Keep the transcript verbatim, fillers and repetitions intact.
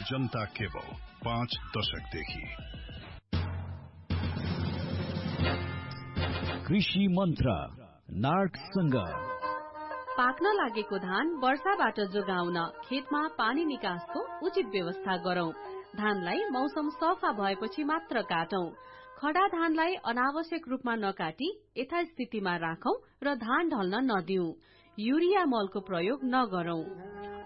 जनता cable पाँच दशकदेखि। कृषि मन्त्र नार्कसँग। पाक्न लागेको धान वर्षाबाट जोगाउन खेतमा पानी निकासको उचित व्यवस्था गरौं। धानलाई मौसम सफा भएपछि मात्र काटौं। खडा धानलाई अनावश्यक रूपमा नकाटी यथास्थितिमा राखौं र धान ढल्न नदिऊ। युरिया मलको प्रयोग नगरौं।